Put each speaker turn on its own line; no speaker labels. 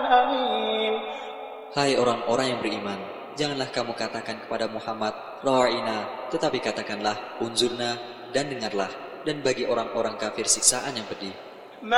آمين.
Hai orang-orang yang beriman, janganlah kamu katakan kepada Muhammad, Ra'ina, tetapi katakanlah, Unzurna, dan dengarlah, dan bagi orang-orang kafir siksaan yang pedih.